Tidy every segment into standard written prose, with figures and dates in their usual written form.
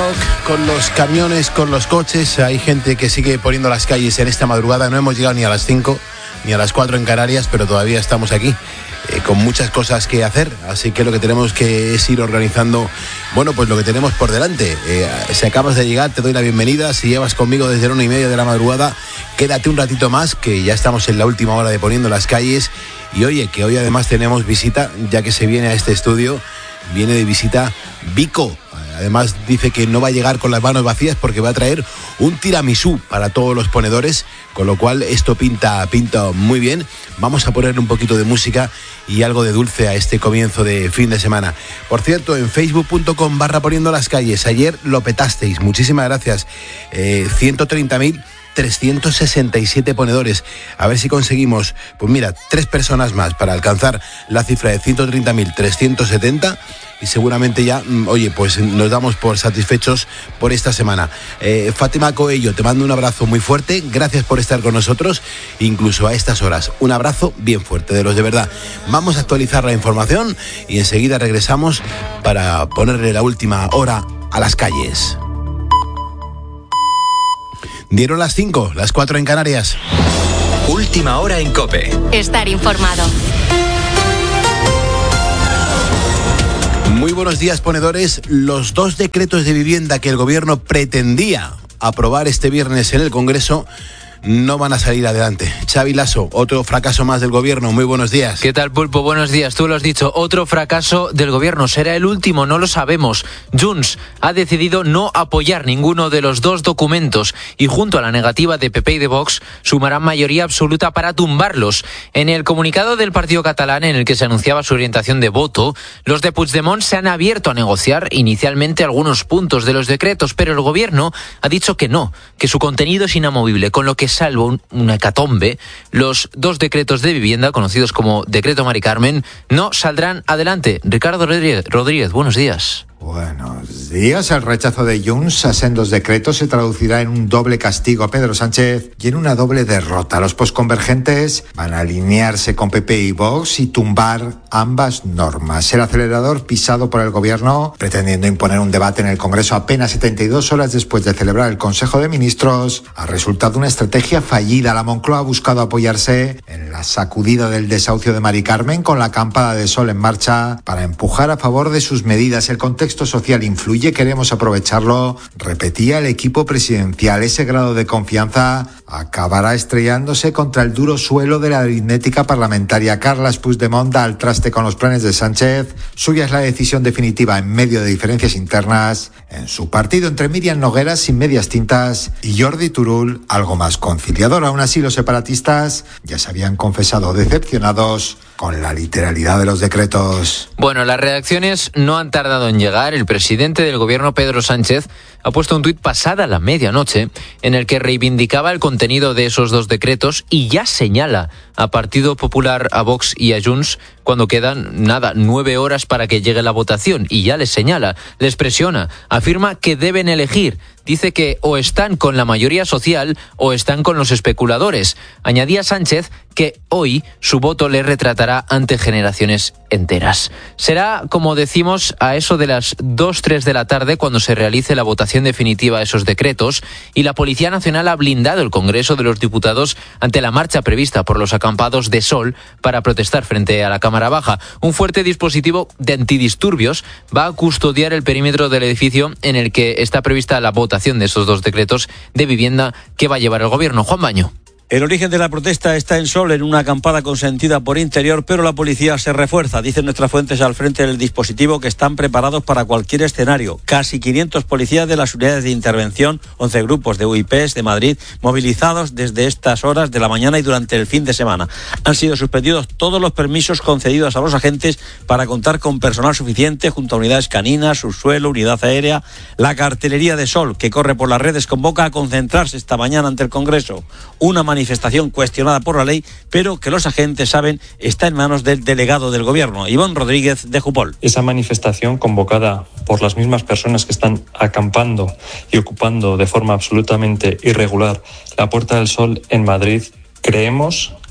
rock, con los camiones, con los coches. Hay gente que sigue poniendo las calles en esta madrugada. No hemos llegado ni a las 5 ni a las 4 en Canarias, pero todavía estamos aquí con muchas cosas que hacer. Así que lo que tenemos que es ir organizando, bueno, pues lo que tenemos por delante. Si acabas de llegar, te doy la bienvenida. Si llevas conmigo desde la 1:30 de la madrugada, quédate un ratito más, que ya estamos en la última hora de Poniendo las Calles. Y oye, que hoy además tenemos visita, ya que se viene a este estudio, viene de visita Vico. Además dice que no va a llegar con las manos vacías porque va a traer un tiramisú para todos los ponedores, con lo cual esto pinta muy bien. Vamos a ponerle un poquito de música y algo de dulce a este comienzo de fin de semana. Por cierto, en facebook.com/Poniendo las Calles, ayer lo petasteis, muchísimas gracias. 130.367 ponedores. A ver si conseguimos, pues mira, 3 personas más para alcanzar la cifra de 130.370 y seguramente ya, oye, pues nos damos por satisfechos por esta semana. Fátima Coello, te mando un abrazo muy fuerte, gracias por estar con nosotros, incluso a estas horas. Un abrazo bien fuerte, de los de verdad. Vamos a actualizar la información y enseguida regresamos para ponerle la última hora a las calles. Dieron las 5, las 4 en Canarias. Última hora en COPE. Estar informado. Muy buenos días, ponedores. Los 2 decretos de vivienda que el gobierno pretendía aprobar este viernes en el Congreso no van a salir adelante. Xavi Lasso, otro fracaso más del gobierno. Muy buenos días. ¿Qué tal, Pulpo? Buenos días. Tú lo has dicho, otro fracaso del gobierno. ¿Será el último? No lo sabemos. Junts ha decidido no apoyar ninguno de los 2 documentos y junto a la negativa de PP y de Vox sumarán mayoría absoluta para tumbarlos. En el comunicado del partido catalán en el que se anunciaba su orientación de voto, los de Puigdemont se han abierto a negociar inicialmente algunos puntos de los decretos, pero el gobierno ha dicho que no, que su contenido es inamovible, con lo que salvo una hecatombe, los 2 decretos de vivienda, conocidos como Decreto Mari Carmen, no saldrán adelante. Ricardo Rodríguez, buenos días. Buenos días. El rechazo de Junts a sendos decretos se traducirá en un doble castigo a Pedro Sánchez y en una doble derrota. Los posconvergentes van a alinearse con PP y Vox y tumbar ambas normas. El acelerador pisado por el gobierno, pretendiendo imponer un debate en el Congreso apenas 72 horas después de celebrar el Consejo de Ministros, ha resultado una estrategia fallida. La Moncloa ha buscado apoyarse en la sacudida del desahucio de Mari Carmen con la acampada de Sol en marcha para empujar a favor de sus medidas. El contexto social influye, queremos aprovecharlo, repetía el equipo presidencial. Ese grado de confianza acabará estrellándose contra el duro suelo de la aritmética parlamentaria. Carles Puigdemont da al traste con los planes de Sánchez. Suya es la decisión definitiva en medio de diferencias internas en su partido, entre Míriam Nogueras sin medias tintas y Jordi Turull algo más conciliador. Aún así, los separatistas ya se habían confesado decepcionados con la literalidad de los decretos. Bueno, las reacciones no han tardado en llegar. El presidente del gobierno, Pedro Sánchez, ha puesto un tuit pasada la medianoche en el que reivindicaba el contenido de esos 2 decretos y ya señala a Partido Popular, a Vox y a Junts cuando quedan, 9 horas para que llegue la votación, y ya les señala, les presiona, afirma que deben elegir. Dice que o están con la mayoría social o están con los especuladores. Añadía Sánchez que hoy su voto le retratará ante generaciones enteras. Será, como decimos, a eso de las 2-3 de la tarde cuando se realice la votación definitiva de esos decretos, y la Policía Nacional ha blindado el Congreso de los Diputados ante la marcha prevista por los acampados de Sol para protestar frente a la Cámara Baja. Un fuerte dispositivo de antidisturbios va a custodiar el perímetro del edificio en el que está prevista la votación de esos 2 decretos de vivienda que va a llevar el gobierno. Juan Baño. El origen de la protesta está en Sol, en una acampada consentida por Interior, pero la policía se refuerza. Dicen nuestras fuentes al frente del dispositivo que están preparados para cualquier escenario. Casi 500 policías de las unidades de intervención, 11 grupos de UIPs de Madrid, movilizados desde estas horas de la mañana y durante el fin de semana. Han sido suspendidos todos los permisos concedidos a los agentes para contar con personal suficiente junto a unidades caninas, subsuelo, unidad aérea. La cartelería de Sol, que corre por las redes, convoca a concentrarse esta mañana ante el Congreso. Una manifestación cuestionada por la ley, pero que los agentes saben está en manos del delegado del gobierno, Iván Rodríguez de Jupol. Esa manifestación convocada por las mismas personas que están acampando y ocupando de forma absolutamente irregular la Puerta del Sol en Madrid, creemos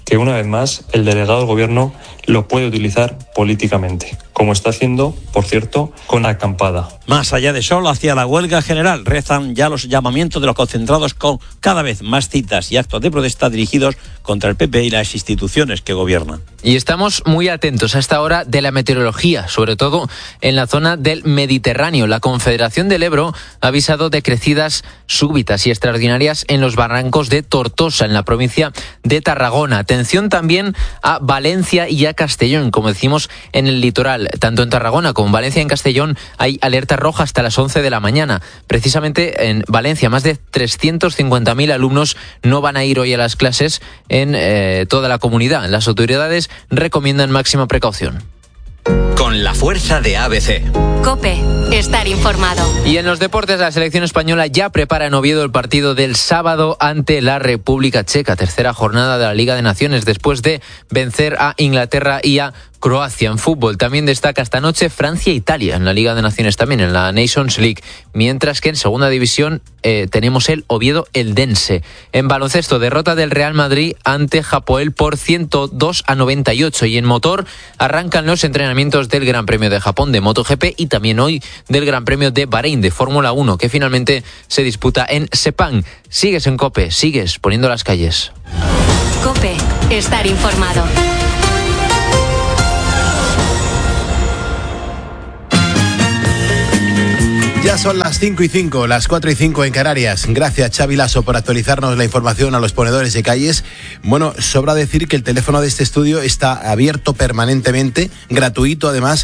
que una vez más el delegado del gobierno lo puede utilizar políticamente, como está haciendo, por cierto, con la acampada. Más allá de Sol, hacia la huelga general, rezan ya los llamamientos de los concentrados con cada vez más citas y actos de protesta dirigidos contra el PP y las instituciones que gobiernan. Y estamos muy atentos a esta hora de la meteorología, sobre todo en la zona del Mediterráneo. La Confederación del Ebro ha avisado de crecidas súbitas y extraordinarias en los barrancos de Tortosa, en la provincia de Tarragona. Atención también a Valencia y a Castellón, como decimos en el litoral. Tanto en Tarragona como en Valencia y en Castellón hay alerta roja hasta las 11 de la mañana. Precisamente en Valencia, más de 350.000 alumnos no van a ir hoy a las clases en toda la comunidad. Las autoridades recomiendan máxima precaución. Con la fuerza de ABC. COPE, estar informado. Y en los deportes, la selección española ya prepara en Oviedo el partido del sábado ante la República Checa. Tercera jornada de la Liga de Naciones después de vencer a Inglaterra y a Croacia. En fútbol también destaca esta noche Francia e Italia en la Liga de Naciones, también en la Nations League, mientras que en segunda división tenemos el Oviedo-Eldense. En baloncesto, derrota del Real Madrid ante Hapoel por 102-98, y en motor arrancan los entrenamientos del Gran Premio de Japón de MotoGP y también hoy del Gran Premio de Bahrein de Fórmula 1, que finalmente se disputa en Sepang. Sigues en COPE, sigues poniendo las calles. COPE, estar informado. Ya son las 5:05, las 4:05 en Canarias. Gracias, Xavi Lasso, por actualizarnos la información a los ponedores de calles. Bueno, sobra decir que el teléfono de este estudio está abierto permanentemente, gratuito además,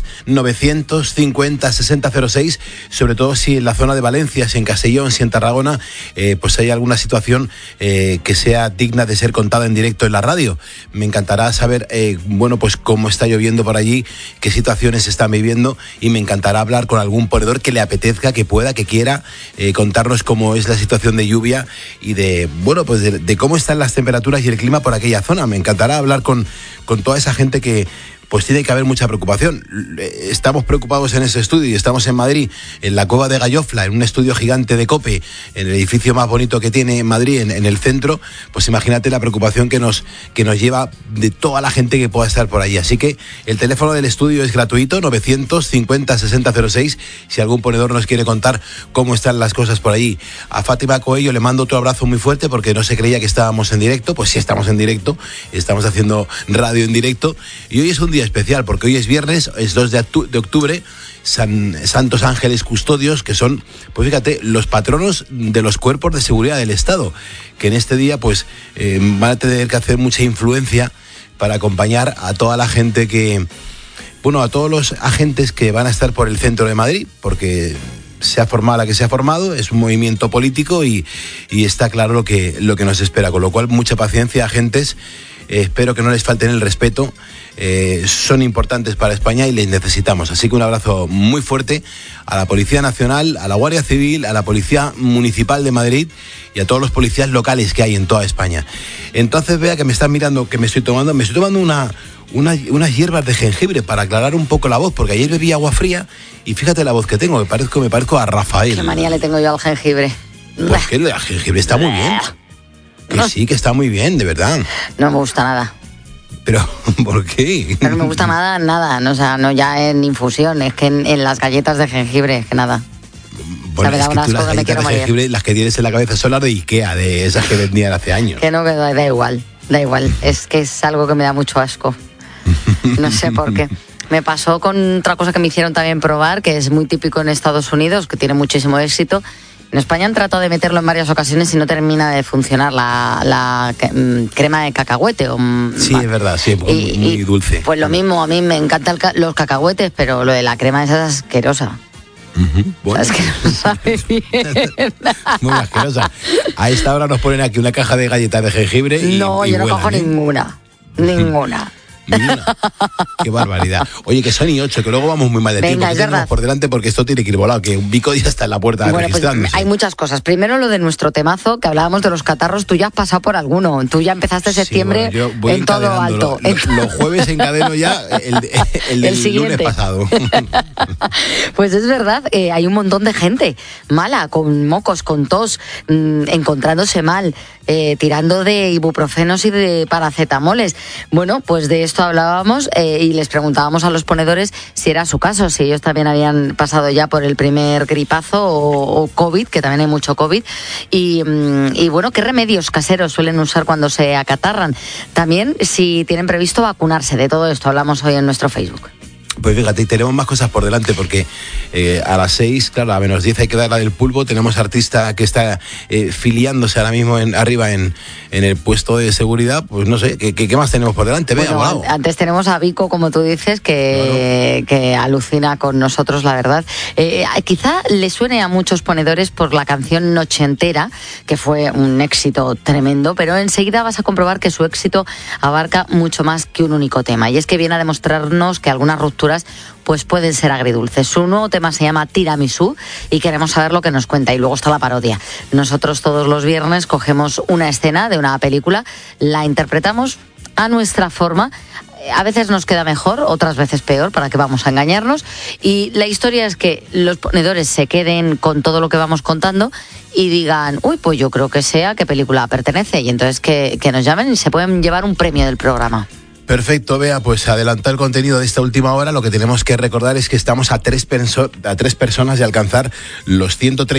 950-6006, sobre todo si en la zona de Valencia, si en Castellón, si en Tarragona, pues hay alguna situación que sea digna de ser contada en directo en la radio. Me encantará saber, bueno, pues cómo está lloviendo por allí, qué situaciones están viviendo, y me encantará hablar con algún ponedor que le apetezca, que pueda, que quiera contarnos cómo es la situación de lluvia y de, bueno, pues de cómo están las temperaturas y el clima por aquella zona. Me encantará hablar con toda esa gente que pues tiene que haber mucha preocupación. Estamos preocupados en ese estudio y estamos en Madrid, en la Cueva de Gallofla, en un estudio gigante de COPE, en el edificio más bonito que tiene Madrid, en el centro. Pues imagínate la preocupación que nos lleva de toda la gente que pueda estar por allí. Así que el teléfono del estudio es gratuito, 950-6006, si algún ponedor nos quiere contar cómo están las cosas por allí. A Fátima Coello le mando otro abrazo muy fuerte porque no se creía que estábamos en directo. Pues sí, estamos en directo, estamos haciendo radio en directo, y hoy es un día especial porque hoy es viernes, es 2 de octubre, Santos Ángeles Custodios, que son, pues fíjate, los patronos de los cuerpos de seguridad del Estado, que en este día pues van a tener que hacer mucha influencia para acompañar a toda la gente que, bueno, a todos los agentes que van a estar por el centro de Madrid, porque se ha formado la que se ha formado, es un movimiento político y está claro lo que nos espera, con lo cual mucha paciencia, agentes. Espero que no les falten el respeto, son importantes para España y les necesitamos. Así que un abrazo muy fuerte a la Policía Nacional, a la Guardia Civil, a la Policía Municipal de Madrid y a todos los policías locales que hay en toda España. Entonces vea que me están mirando, que me estoy tomando unas hierbas de jengibre para aclarar un poco la voz, porque ayer bebí agua fría y fíjate la voz que tengo, me parezco a Rafael. Qué manía le tengo yo al jengibre. Pues que el jengibre está muy bien. Que sí, que está muy bien, de verdad. No me gusta nada. ¿Pero por qué? No me gusta nada. No, o sea, no ya en infusión, es que en las galletas de jengibre, es que nada. Bueno, es que tú las galletas de jengibre, las que tienes en la cabeza son las de Ikea, de esas que vendían hace años. Que no, que da igual. Es que es algo que me da mucho asco. No sé por qué. Me pasó con otra cosa que me hicieron también probar, que es muy típico en Estados Unidos, que tiene muchísimo éxito. En España han tratado de meterlo en varias ocasiones y no termina de funcionar la crema de cacahuete. Sí, es verdad, sí, muy dulce. Pues lo mismo, a mí me encantan los cacahuetes, pero lo de la crema esa es asquerosa. Bueno. Es que no sabe bien. Muy asquerosa. A esta hora nos ponen aquí una caja de galletas de jengibre y no, yo no cojo ninguna. Mira, qué barbaridad. Oye, que son y 8, que luego vamos muy mal de tiempo. Venga, ¿Qué tenemos por delante? Porque esto tiene que ir volado, que un bico ya está en la puerta registrándose. Pues hay muchas cosas. Primero lo de nuestro temazo, que hablábamos de los catarros. Tú ya has pasado por alguno. Tú ya empezaste septiembre en todo alto. Los jueves encadeno ya el del lunes pasado. Pues es verdad, hay un montón de gente mala, con mocos, con tos, encontrándose mal, tirando de ibuprofenos y de paracetamoles. Bueno, pues de esto hablábamos y les preguntábamos a los ponedores si era su caso, si ellos también habían pasado ya por el primer gripazo o COVID, que también hay mucho COVID, y bueno, qué remedios caseros suelen usar cuando se acatarran. También si tienen previsto vacunarse. De todo esto hablamos hoy en nuestro Facebook. Pues fíjate, tenemos más cosas por delante porque a las 6, claro, a menos 10 hay que dar la del pulpo. Tenemos artista que está filiándose ahora mismo arriba en el puesto de seguridad. Pues no sé, ¿qué más tenemos por delante? Venga, bueno, antes tenemos a Vico, como tú dices, que alucina con nosotros, la verdad. Quizá le suene a muchos ponedores por la canción Noche Entera, que fue un éxito tremendo, pero enseguida vas a comprobar que su éxito abarca mucho más que un único tema. Y es que viene a demostrarnos que algunas rupturas pues pueden ser agridulces. Su nuevo tema se llama Tiramisú y queremos saber lo que nos cuenta. Y luego está la parodia. Nosotros todos los viernes cogemos una escena de una película, la interpretamos a nuestra forma. A veces nos queda mejor, otras veces peor, para que vamos a engañarnos. Y la historia es que los ponedores se queden con todo lo que vamos contando y digan, uy, pues yo creo que sé a qué película pertenece. Y entonces que nos llamen y se pueden llevar un premio del programa. Perfecto, Bea, pues adelantar el contenido de esta última hora. Lo que tenemos que recordar es que estamos a tres personas de alcanzar los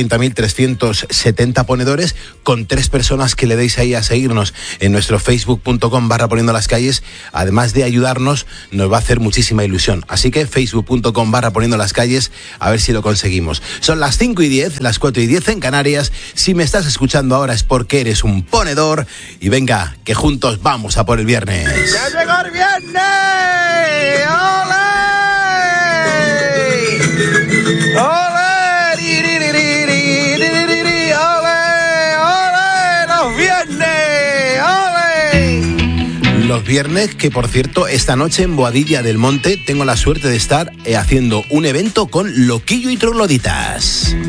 130.370 ponedores, con 3 personas que le deis ahí a seguirnos en nuestro facebook.com/poniendo las calles. Además de ayudarnos, nos va a hacer muchísima ilusión. Así que facebook.com/poniendo las calles, a ver si lo conseguimos. Son las 5:10, las 4:10 en Canarias. Si me estás escuchando ahora es porque eres un ponedor. Y venga, que juntos vamos a por el viernes. ¡Ya llegó el viernes! ¡Ole! ¡Ole! ¡Ole! ¡Ole! ¡Los viernes! ¡Ole! Los viernes, que por cierto, esta noche en Boadilla del Monte tengo la suerte de estar haciendo un evento con Loquillo y Trogloditas.